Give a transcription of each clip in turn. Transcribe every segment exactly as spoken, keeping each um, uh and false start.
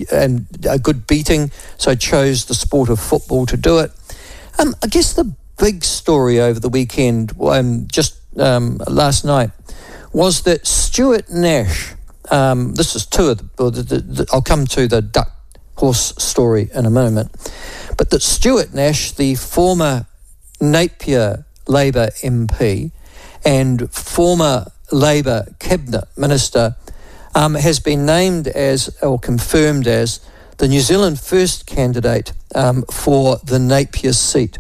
and a good beating, so chose the sport of football to do it. Um, I guess the big story over the weekend, um, just um, last night, was that Stuart Nash, um, this is two of the, the, the, the, I'll come to the duck horse story in a moment, but that Stuart Nash, the former Napier Labour M P and former Labour Cabinet Minister, um, has been named as, or confirmed as, the New Zealand First candidate um, for the Napier seat.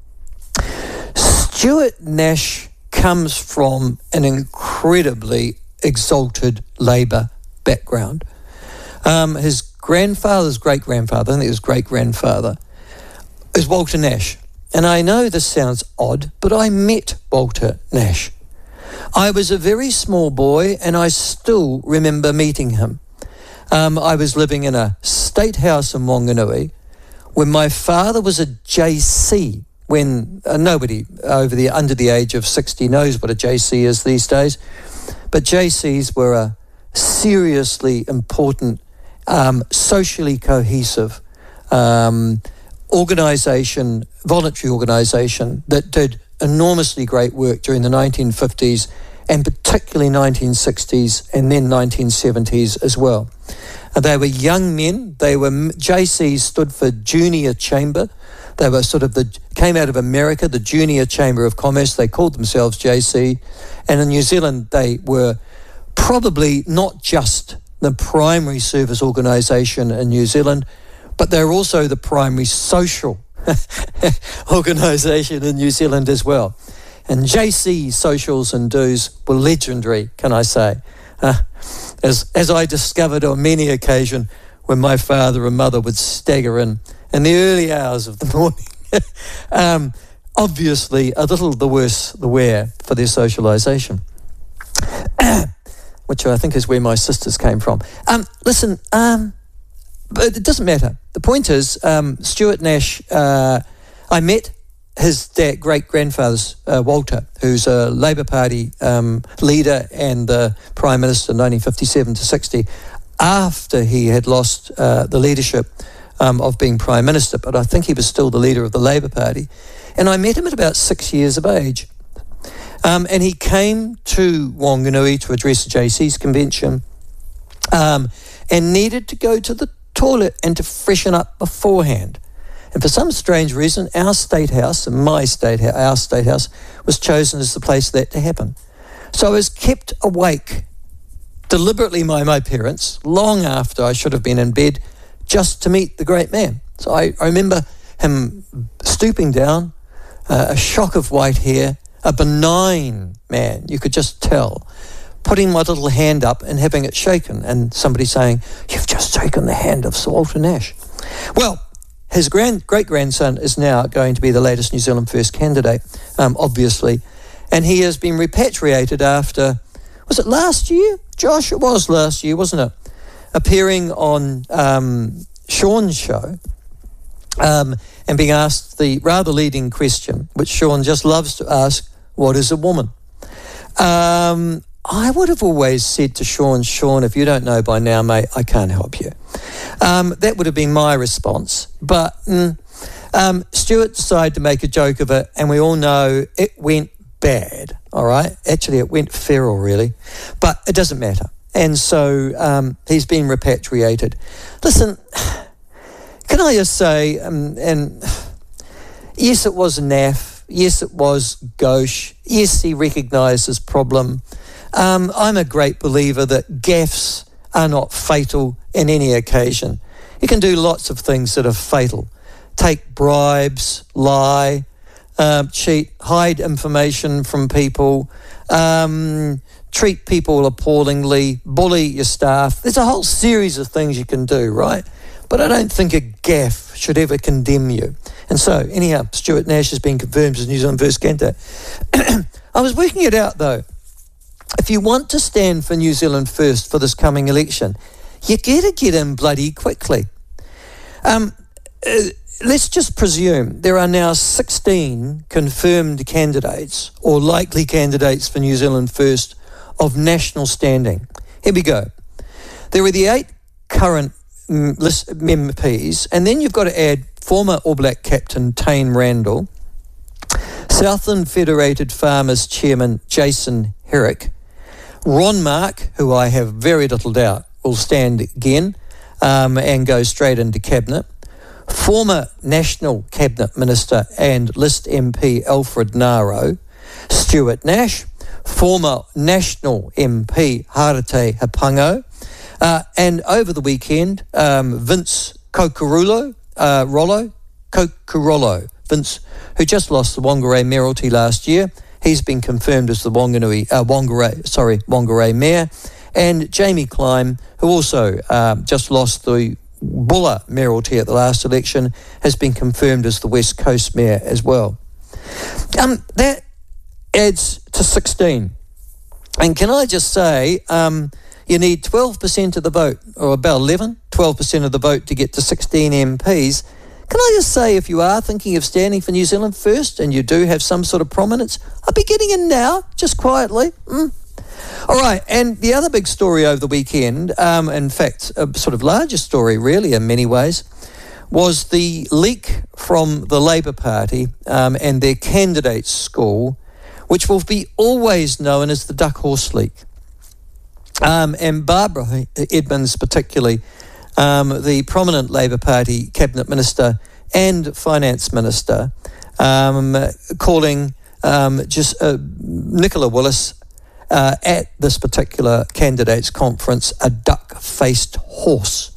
Stuart Nash comes from an incredibly exalted Labour background. Um, his grandfather's great-grandfather, I think it was great-grandfather, is Walter Nash. And I know this sounds odd, but I met Walter Nash. I was a very small boy and I still remember meeting him. Um, I was living in a state house in Wanganui when my father was a J C, when uh, nobody over the under the age of sixty knows what a J C is these days, but J Cs were a seriously important, um, socially cohesive um, organisation, voluntary organisation that did enormously great work during the nineteen fifties and particularly nineteen sixties and then nineteen seventies as well. Uh, they were young men. They were J Cs stood for Junior Chamber. They were sort of the came out of America, the Junior Chamber of Commerce. They called themselves J C, and in New Zealand they were probably not just the primary service organisation in New Zealand, but they're also the primary social organisation in New Zealand as well. And J C socials and do's were legendary, can I say? Uh, as as I discovered on many occasions when my father and mother would stagger in in the early hours of the morning. um, obviously, a little the worse the wear for their socialisation, which I think is where my sisters came from. Um, listen, um, but it doesn't matter. The point is, um, Stuart Nash, uh, I met his dad, great-grandfather's uh, Walter, who's a Labour Party um, leader and the Prime Minister in nineteen fifty-seven to sixty, after he had lost uh, the leadership um, of being Prime Minister, but I think he was still the leader of the Labour Party. And I met him at about six years of age. Um, and he came to Wanganui to address the J C's convention um, and needed to go to the toilet and to freshen up beforehand. And for some strange reason, our State House, and my State House, our State House, was chosen as the place for that to happen. So I was kept awake deliberately by my parents long after I should have been in bed just to meet the great man. So I, I remember him stooping down, uh, a shock of white hair, a benign man, you could just tell, putting my little hand up and having it shaken, and somebody saying, "You've just taken the hand of Sir Walter Nash." Well, his grand, great-grandson is now going to be the latest New Zealand First candidate, um, obviously, and he has been repatriated after, was it last year? Josh, it was last year, wasn't it? Appearing on um, Sean's show um, and being asked the rather leading question, which Sean just loves to ask, what is a woman? Um, I would have always said to Sean, Sean, if you don't know by now, mate, I can't help you. Um, that would have been my response. But mm, um, Stuart decided to make a joke of it, and we all know it went bad, all right? Actually, it went feral, really. But it doesn't matter. And so um, he's been repatriated. Listen, can I just say, um, and yes, it was naff. Yes, it was gauche. Yes, he recognised his problem. Um, I'm a great believer that gaffes are not fatal in any occasion. You can do lots of things that are fatal. Take bribes, lie, uh, cheat, hide information from people, um, treat people appallingly, bully your staff. There's a whole series of things you can do, right? But I don't think a gaffe should ever condemn you. And so, anyhow, Stuart Nash has been confirmed as New Zealand First candidate. I was working it out, though. If you want to stand for New Zealand First for this coming election, you got to get in bloody quickly. Um, uh, let's just presume there are now sixteen confirmed candidates or likely candidates for New Zealand First of national standing. Here we go. There are the eight current mm, list M Ps, and then you've got to add former All Black captain Tane Randall, Southland Federated Farmers Chairman Jason Herrick, Ron Mark, who I have very little doubt will stand again um, and go straight into Cabinet, former National Cabinet Minister and List M P Alfred Naro, Stuart Nash, former National M P Harete Hapango, uh, and over the weekend, um, Vince Kokorolo, uh, Rollo, Kokorolo, Vince, who just lost the Whangarei mayoralty last year. He's been confirmed as the Wanganui, uh, Whangarei, sorry, Whangarei mayor, and Jamie Clyme, who also um, just lost the Bulla mayoralty at the last election, has been confirmed as the West Coast mayor as well. Um, that adds to sixteen. And can I just say, um, you need twelve percent of the vote, or about eleven, twelve percent of the vote to get to sixteen M Ps. Can I just say, if you are thinking of standing for New Zealand First and you do have some sort of prominence, I'll be getting in now, just quietly. Mm. All right, and the other big story over the weekend, um, in fact, a sort of larger story really in many ways, was the leak from the Labour Party um, and their candidates' school, which will be always known as the Duck Horse leak. Um, and Barbara Edmonds particularly, um, the prominent Labour Party Cabinet Minister and Finance Minister, um, calling um, just uh, Nicola Willis uh, at this particular candidates conference a duck-faced horse.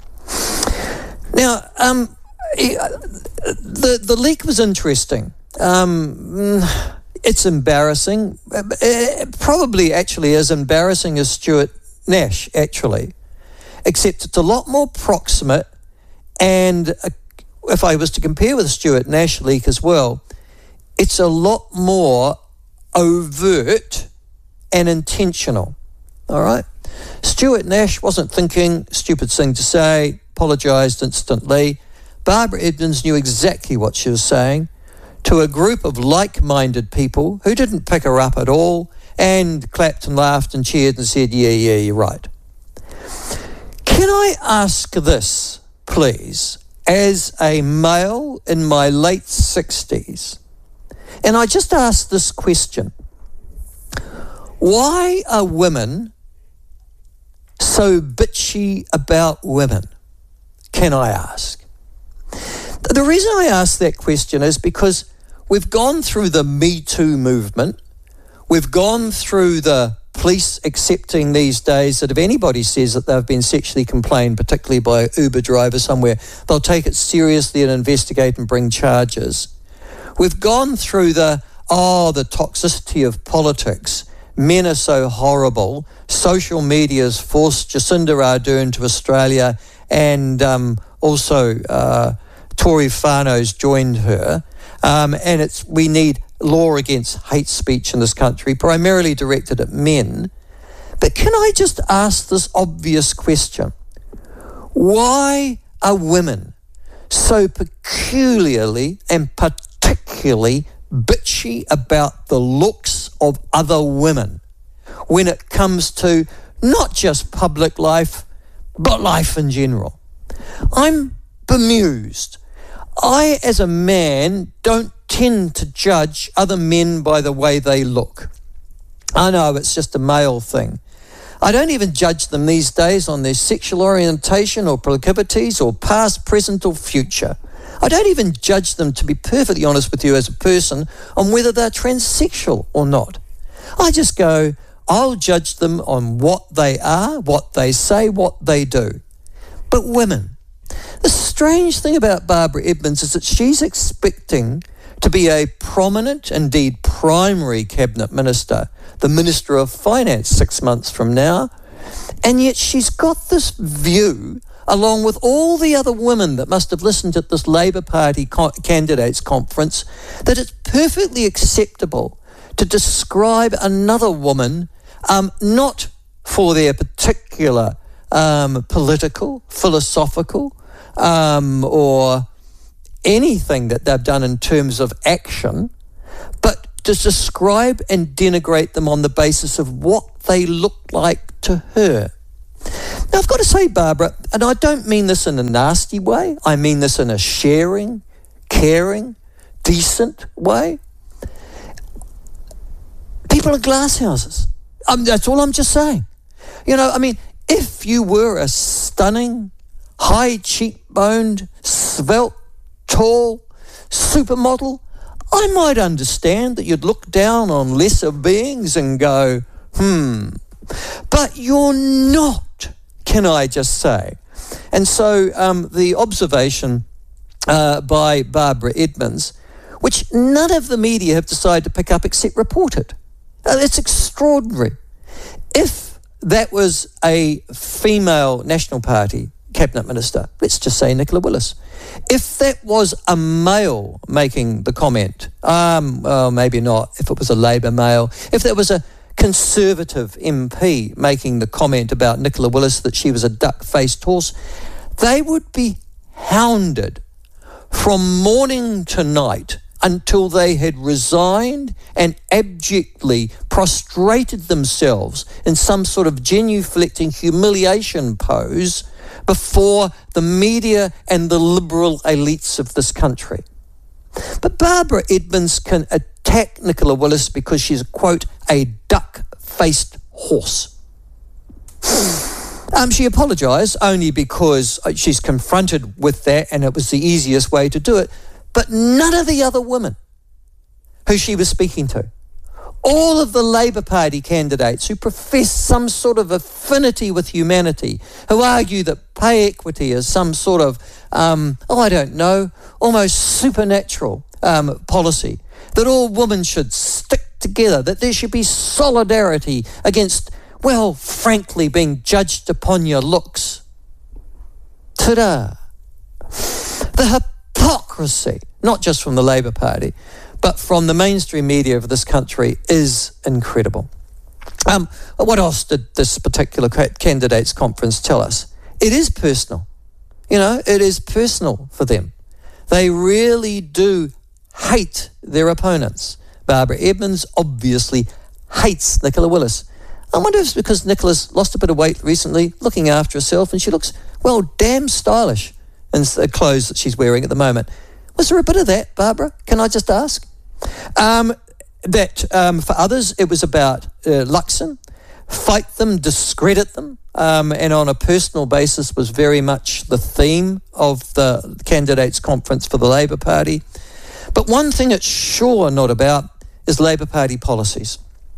Now, um, the, the leak was interesting. Um, it's embarrassing. It probably actually as embarrassing as Stuart Nash, actually, except it's a lot more proximate, and uh, if I was to compare with the Stuart Nash leak as well, it's a lot more overt and intentional, all right? Stuart Nash wasn't thinking, stupid thing to say, apologised instantly. Barbara Edmonds knew exactly what she was saying to a group of like-minded people who didn't pick her up at all and clapped and laughed and cheered and said, yeah, yeah, you're right. Can I ask this, please, as a male in my late sixties? And I just ask this question. Why are women so bitchy about women, can I ask? The reason I ask that question is because we've gone through the Me Too movement. We've gone through the police accepting these days that if anybody says that they've been sexually complained, particularly by an Uber driver somewhere, they'll take it seriously and investigate and bring charges. We've gone through the, oh, the toxicity of politics. Men are so horrible. Social media's forced Jacinda Ardern to Australia, and um, also uh, Tory whānau's joined her. Um, and it's we need law against hate speech in this country, primarily directed at men. But can I just ask this obvious question? Why are women so peculiarly and particularly bitchy about the looks of other women when it comes to not just public life, but life in general? I'm bemused. I, as a man, don't tend to judge other men by the way they look. I know it's just a male thing. I don't even judge them these days on their sexual orientation or proclivities or past, present or future. I don't even judge them, to be perfectly honest with you as a person, on whether they're transsexual or not. I just go, I'll judge them on what they are, what they say, what they do. But women, the strange thing about Barbara Edmonds is that she's expecting to be a prominent, indeed primary cabinet minister, the Minister of Finance six months from now, and yet she's got this view, along with all the other women that must have listened at this Labour Party co- candidates conference, that it's perfectly acceptable to describe another woman um, not for their particular um, political, philosophical, um, or anything that they've done in terms of action, but to describe and denigrate them on the basis of what they look like to her. Now, I've got to say, Barbara, and I don't mean this in a nasty way, I mean this in a sharing, caring, decent way. People are glass houses. Um, that's all I'm just saying. You know, I mean, if you were a stunning, high cheekboned, svelte, tall supermodel, I might understand that you'd look down on lesser beings and go, hmm. But you're not, can I just say? And so um, the observation uh, by Barbara Edmonds, which none of the media have decided to pick up except report it. Uh, it's extraordinary. If that was a female National Party cabinet minister, let's just say Nicola Willis, if that was a male making the comment, um, well, maybe not, if it was a Labour male, if there was a Conservative M P making the comment about Nicola Willis that she was a duck-faced horse, they would be hounded from morning to night until they had resigned and abjectly prostrated themselves in some sort of genuflecting humiliation pose before the media and the liberal elites of this country. But Barbara Edmonds can attack Nicola Willis because she's, quote, a duck-faced horse. Um, she apologised only because she's confronted with that and it was the easiest way to do it. But none of the other women who she was speaking to, all of the Labour Party candidates who profess some sort of affinity with humanity, who argue that pay equity is some sort of, um, oh, I don't know, almost supernatural um, policy, that all women should stick together, that there should be solidarity against, well, frankly, being judged upon your looks. Ta-da! The hypocrisy, not just from the Labour Party, but from the mainstream media of this country is incredible. Um, what else did this particular candidates conference tell us? It is personal. You know, it is personal for them. They really do hate their opponents. Barbara Edmonds obviously hates Nicola Willis. I wonder if it's because Nicola's lost a bit of weight recently, looking after herself, and she looks, well, damn stylish in the clothes that she's wearing at the moment. Was there a bit of that, Barbara? Can I just ask? Um, that um, for others, it was about uh, Luxon, fight them, discredit them, um, and on a personal basis was very much the theme of the candidates conference for the Labour Party. But one thing it's sure not about is Labour Party policies.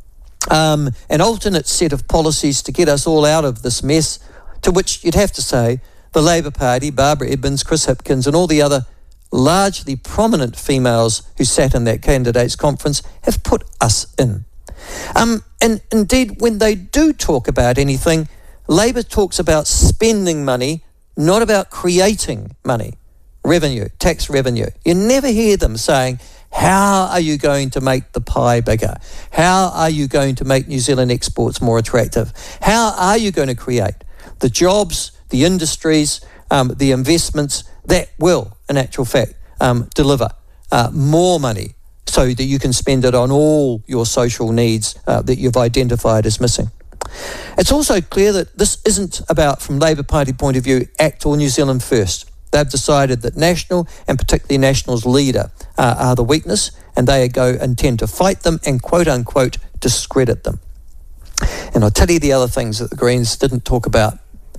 Um, an alternate set of policies to get us all out of this mess, to which you'd have to say the Labour Party, Barbara Edmonds, Chris Hipkins and all the other largely prominent females who sat in that candidates conference have put us in. Um, and indeed, when they do talk about anything, Labour talks about spending money, not about creating money, revenue, tax revenue. You never hear them saying, how are you going to make the pie bigger? How are you going to make New Zealand exports more attractive? How are you going to create the jobs, the industries, um, the investments that will, in actual fact, um, deliver uh, more money so that you can spend it on all your social needs uh, that you've identified as missing. It's also clear that this isn't about, from Labour Party point of view, Act or New Zealand First. They've decided that National, and particularly National's leader, uh, are the weakness, and they go intend to fight them and, quote-unquote, discredit them. And I'll tell you the other things that the Greens didn't talk about.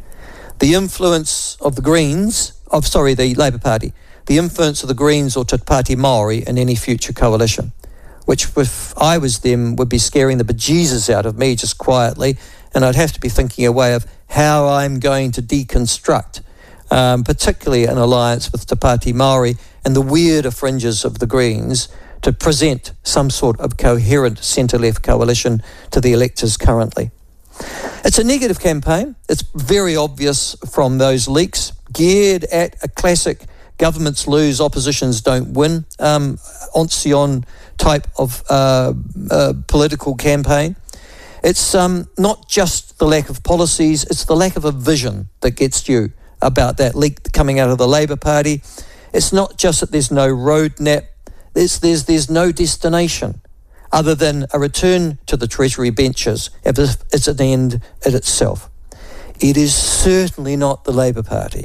The influence of the Greens, of sorry, the Labour Party, the influence of the Greens or Te Pāti Māori in any future coalition, which if I was them would be scaring the bejesus out of me just quietly, and I'd have to be thinking a way of how I'm going to deconstruct Um, particularly an alliance with Te Pāti Māori and the weirder fringes of the Greens to present some sort of coherent centre-left coalition to the electors currently. It's a negative campaign. It's very obvious from those leaks, geared at a classic governments lose, oppositions don't win, um, Ancillon type of uh, uh, political campaign. It's um, not just the lack of policies, it's the lack of a vision that gets you about that leak coming out of the Labour Party. It's not just that there's no roadmap, there's, there's, there's no destination other than a return to the Treasury benches as if it's an end in itself. It is certainly not the Labour Party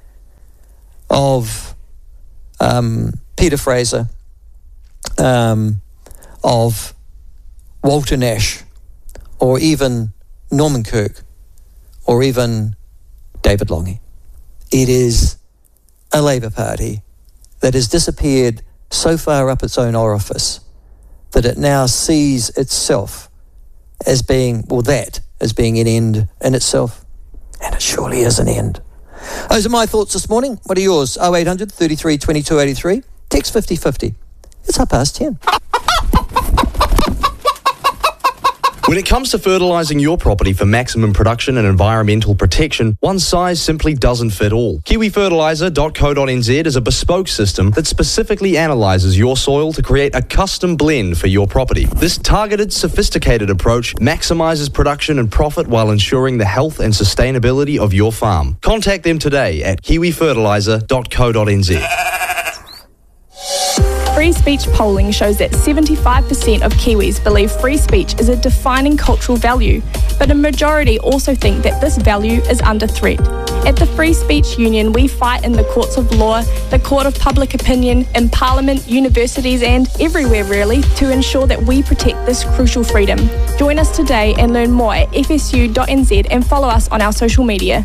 of um, Peter Fraser, um, of Walter Nash, or even Norman Kirk, or even David Lange. It is a Labour Party that has disappeared so far up its own orifice that it now sees itself as being, well, that as being an end in itself. And it surely is an end. Those are my thoughts this morning. What are yours? oh eight hundred, thirty-three, twenty-two, eighty-three. Text fifty fifty. It's half past ten. When it comes to fertilising your property for maximum production and environmental protection, one size simply doesn't fit all. kiwi fertiliser dot co dot n z is a bespoke system that specifically analyses your soil to create a custom blend for your property. This targeted, sophisticated approach maximises production and profit while ensuring the health and sustainability of your farm. Contact them today at kiwi fertiliser dot co dot n z. Free speech polling shows that seventy-five percent of Kiwis believe free speech is a defining cultural value, but a majority also think that this value is under threat. At the Free Speech Union, we fight in the courts of law, the court of public opinion, in Parliament, universities and everywhere really to ensure that we protect this crucial freedom. Join us today and learn more at f s u dot n z and follow us on our social media.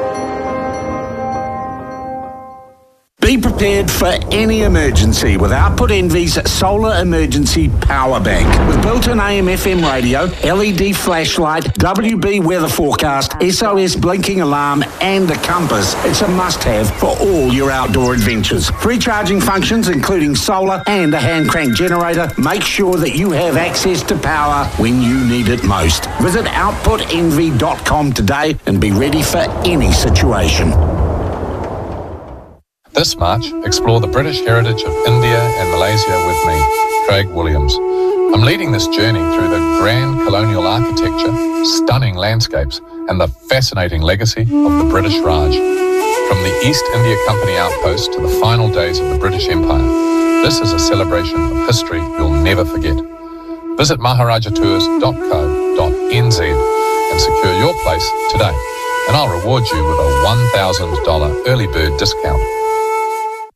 Be prepared for any emergency with Output Envy's Solar Emergency Power Bank. With built-in A M F M radio, L E D flashlight, W B weather forecast, S O S blinking alarm and a compass, it's a must-have for all your outdoor adventures. Free charging functions including solar and a hand crank generator. Make sure that you have access to power when you need it most. Visit output envy dot com today and be ready for any situation. This March, explore the British heritage of India and Malaysia with me, Craig Williams. I'm leading this journey through the grand colonial architecture, stunning landscapes, and the fascinating legacy of the British Raj. From the East India Company outpost to the final days of the British Empire, this is a celebration of history you'll never forget. Visit maharaja tours dot co dot n z and secure your place today, and I'll reward you with a one thousand dollars early bird discount.